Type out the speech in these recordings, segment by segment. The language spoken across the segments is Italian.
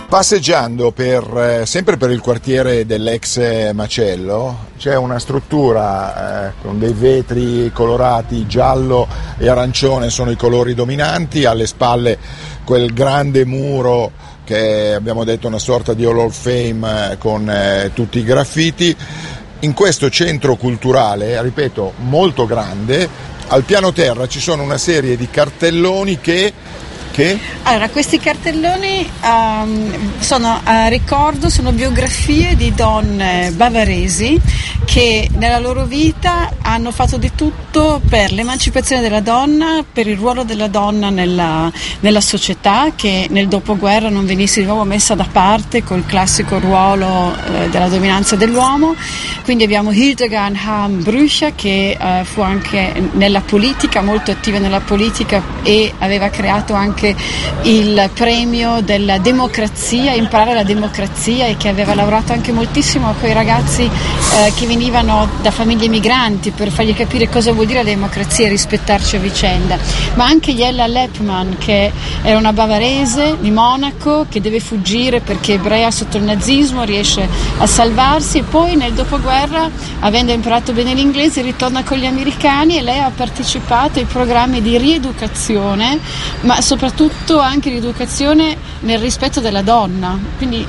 Passeggiando sempre per il quartiere dell'ex macello, c'è una struttura con dei vetri colorati, giallo e arancione sono i colori dominanti, alle spalle quel grande muro che abbiamo detto è una sorta di Hall of Fame con tutti i graffiti. In questo centro culturale, ripeto, molto grande, al piano terra ci sono una serie di cartelloni che... Allora, questi cartelloni sono biografie di donne bavaresi che nella loro vita hanno fatto di tutto per l'emancipazione della donna, per il ruolo della donna nella società, che nel dopoguerra non venisse di nuovo messa da parte col classico ruolo della dominanza dell'uomo. Quindi abbiamo Hildegard Hamm-Brücher che fu anche nella politica, molto attiva nella politica, e aveva creato anche il premio della democrazia, imparare la democrazia, e che aveva lavorato anche moltissimo con i ragazzi che venivano da famiglie migranti per fargli capire cosa vuol dire la democrazia e rispettarci a vicenda. Ma anche Jella Leppmann, che era una bavarese di Monaco che deve fuggire perché ebrea sotto il nazismo, riesce a salvarsi e poi nel dopoguerra, avendo imparato bene l'inglese, ritorna con gli americani, e lei ha partecipato ai programmi di rieducazione, ma soprattutto anche rieducazione nel rispetto della donna. Quindi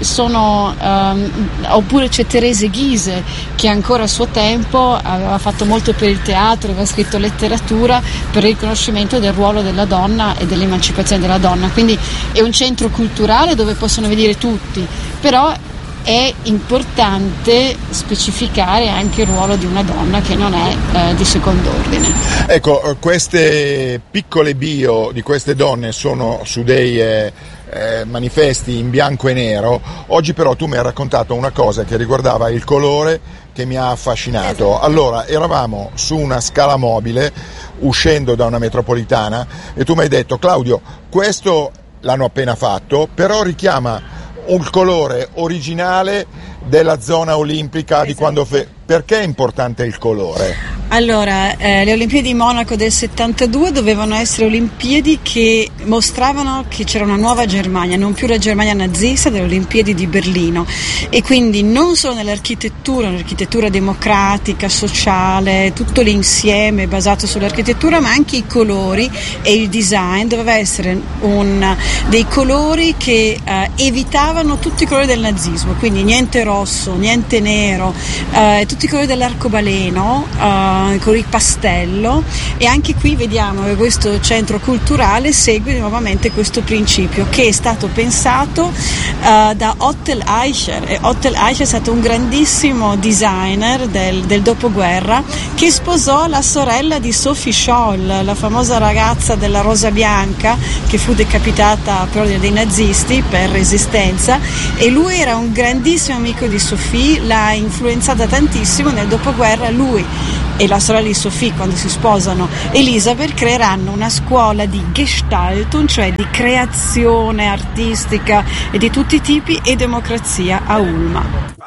oppure c'è Therese Giese, che ancora a suo tempo aveva fatto molto per il teatro, aveva scritto letteratura per il riconoscimento del ruolo della donna e dell'emancipazione della donna. Quindi è un centro culturale dove possono venire tutti, però è importante specificare anche il ruolo di una donna che non è di secondo ordine. Ecco, queste piccole bio di queste donne sono su dei manifesti in bianco e nero. Oggi però tu mi hai raccontato una cosa che riguardava il colore che mi ha affascinato. Esatto. Allora, eravamo su una scala mobile uscendo da una metropolitana e tu mi hai detto: Claudio, questo l'hanno appena fatto, però richiama un colore originale della zona olimpica. Esatto. Di quando perché è importante il colore? Allora, le Olimpiadi di Monaco del 72 dovevano essere Olimpiadi che mostravano che c'era una nuova Germania, non più la Germania nazista delle Olimpiadi di Berlino, e quindi non solo un'architettura democratica, sociale, tutto l'insieme basato sull'architettura, ma anche i colori e il design. Doveva essere dei colori che evitavano tutti i colori del nazismo, quindi niente rosso, niente nero, tutti i colori dell'arcobaleno, colori pastello. E anche qui vediamo che questo centro culturale segue nuovamente questo principio, che è stato pensato da Ottel Eicher, e Ottel Eicher è stato un grandissimo designer del dopoguerra, che sposò la sorella di Sophie Scholl, la famosa ragazza della Rosa Bianca che fu decapitata per ordine dei nazisti per resistenza, e lui era un grandissimo amico di Sophie, l'ha influenzata tantissimo. Nel dopoguerra lui e la sorella di Sophie, quando si sposano Elisabeth, creeranno una scuola di Gestaltung, cioè di creazione artistica e di tutti i tipi, e democrazia a Ulma.